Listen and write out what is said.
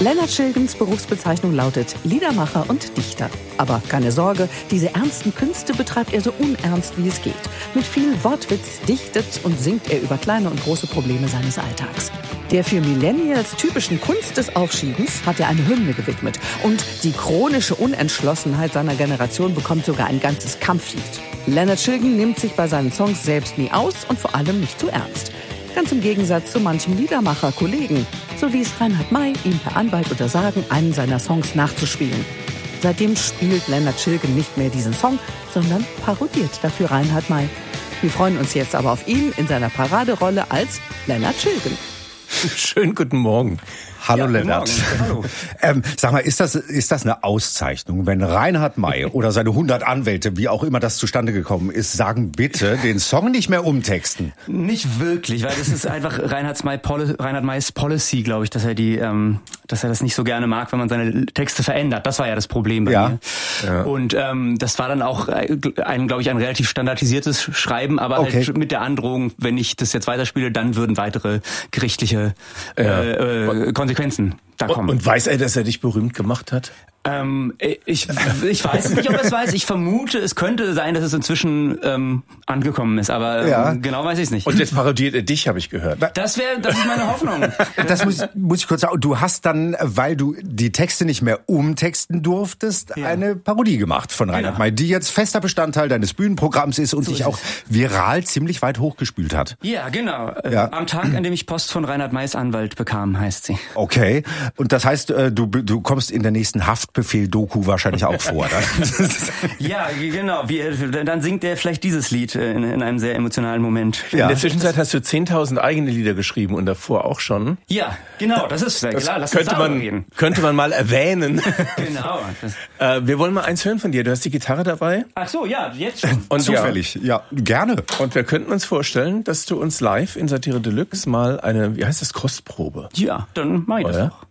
Lennart Schilgens Berufsbezeichnung lautet Liedermacher und Dichter. Aber keine Sorge, diese ernsten Künste betreibt er so unernst wie es geht. Mit viel Wortwitz dichtet und singt er über kleine und große Probleme seines Alltags. Der für Millennials typischen Kunst des Aufschiebens hat er eine Hymne gewidmet. Und die chronische Unentschlossenheit seiner Generation bekommt sogar ein ganzes Kampflied. Lennart Schilgen nimmt sich bei seinen Songs selbst nie aus und vor allem nicht zu ernst. Ganz im Gegensatz zu manchem Liedermacher-Kollegen. So ließ Reinhard May ihm per Anwalt untersagen, einen seiner Songs nachzuspielen. Seitdem spielt Lennart Schilgen nicht mehr diesen Song, sondern parodiert dafür Reinhard May. Wir freuen uns jetzt aber auf ihn in seiner Paraderolle als Lennart Schilgen. Schönen guten Morgen. Hallo, ja, Lennart. Hallo. Sag mal, ist das eine Auszeichnung, wenn Reinhard May oder seine 100 Anwälte, wie auch immer das zustande gekommen ist, sagen, bitte den Song nicht mehr umtexten? Nicht wirklich, weil das ist einfach Reinhard Mays Policy, glaube ich, dass er das nicht so gerne mag, wenn man seine Texte verändert. Das war ja das Problem bei mir. Ja. Und das war dann auch glaube ich, ein relativ standardisiertes Schreiben, aber halt mit der Androhung, wenn ich das jetzt weiterspiele, dann würden weitere gerichtliche Konsequenzen da kommen. Und weiß er, dass er dich berühmt gemacht hat? Ich weiß nicht, ob er es weiß. Ich vermute, es könnte sein, dass es inzwischen angekommen ist, aber genau weiß ich es nicht. Und jetzt parodiert er dich, habe ich gehört. Das ist meine Hoffnung. Das muss ich kurz sagen. Du hast dann, weil du die Texte nicht mehr umtexten durftest, eine Parodie gemacht von Reinhard May, die jetzt fester Bestandteil deines Bühnenprogramms ist und sich auch viral ziemlich weit hochgespült hat. Ja, genau. Am Tag, an dem ich Post von Reinhard Mays Anwalt bekam, heißt sie. Okay. Und das heißt, du kommst in der nächsten Haftbefehl-Doku wahrscheinlich auch vor, oder? Ja, genau. Dann singt er vielleicht dieses Lied in einem sehr emotionalen Moment. Ja. In der Zwischenzeit hast du 10.000 eigene Lieder geschrieben und davor auch schon. Ja, genau. Das ist klar. Lass uns reden. Könnte man mal erwähnen. Genau. Wir wollen mal eins hören von dir. Du hast die Gitarre dabei? Ach so, ja, jetzt schon. Und zufällig. Ja, gerne. Und wir könnten uns vorstellen, dass du uns live in Satire Deluxe mal eine, wie heißt das, Kostprobe? Ja, dann mach ich das doch.